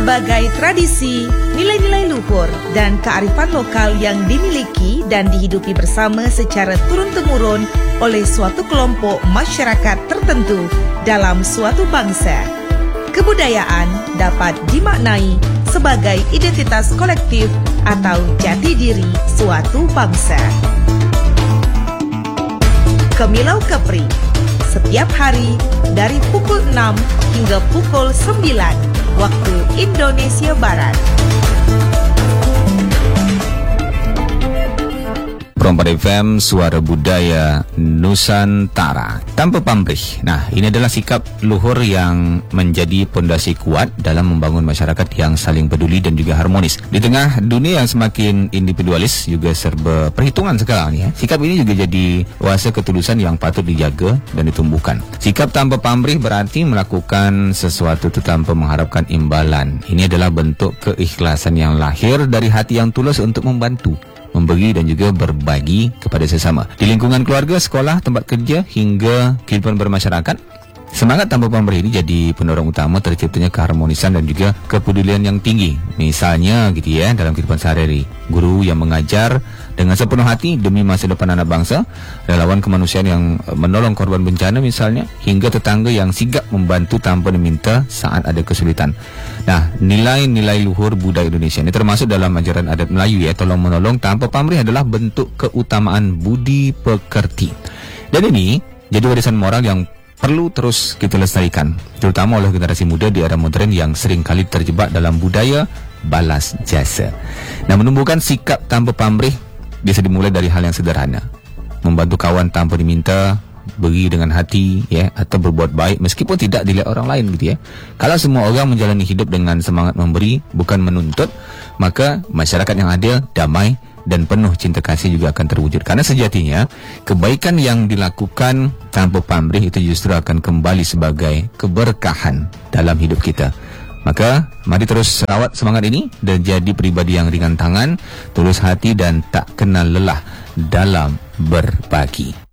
Sebagai tradisi, nilai-nilai luhur dan kearifan lokal yang dimiliki dan dihidupi bersama secara turun-temurun oleh suatu kelompok masyarakat tertentu dalam suatu bangsa. Kebudayaan dapat dimaknai sebagai identitas kolektif atau jati diri suatu bangsa. Kemilau Kepri, setiap hari dari pukul 6 hingga pukul 9 waktu Indonesia Barat. Perompak FM, Suara Budaya Nusantara. Tanpa pamrih. Nah, ini adalah sikap luhur yang menjadi pondasi kuat dalam membangun masyarakat yang saling peduli dan juga harmonis. Di tengah dunia yang semakin individualis, juga serba perhitungan sekarang ni, sikap ini juga jadi wasa ketulusan yang patut dijaga dan ditumbuhkan. Sikap tanpa pamrih berarti melakukan sesuatu itu tanpa mengharapkan imbalan. Ini adalah bentuk keikhlasan yang lahir dari hati yang tulus untuk membantu, memberi dan juga berbagi kepada sesama. Di lingkungan keluarga, sekolah, tempat kerja hingga kehidupan bermasyarakat, semangat tanpa pamrih ini jadi pendorong utama terciptanya keharmonisan dan juga kepedulian yang tinggi. Misalnya gitu ya, dalam kehidupan sehari-hari, guru yang mengajar dengan sepenuh hati demi masa depan anak bangsa, relawan kemanusiaan yang menolong korban bencana misalnya, hingga tetangga yang sigap membantu tanpa diminta saat ada kesulitan. Nah, nilai-nilai luhur budaya Indonesia ini termasuk dalam ajaran adat Melayu ya, tolong menolong tanpa pamrih adalah bentuk keutamaan budi pekerti. Dan ini jadi warisan moral yang perlu terus kita lestarikan, terutama oleh generasi muda di era modern yang seringkali terjebak dalam budaya balas jasa. Nah, menumbuhkan sikap tanpa pamrih bisa dimulai dari hal yang sederhana. Membantu kawan tanpa diminta, beri dengan hati ya, atau berbuat baik meskipun tidak dilihat orang lain gitu ya. Kalau semua orang menjalani hidup dengan semangat memberi bukan menuntut, maka masyarakat yang adil, damai dan penuh cinta kasih juga akan terwujud. Karena sejatinya kebaikan yang dilakukan tanpa pamrih itu justru akan kembali sebagai keberkahan dalam hidup kita. Maka mari terus rawat semangat ini dan jadi pribadi yang ringan tangan, tulus hati dan tak kenal lelah dalam berbagi.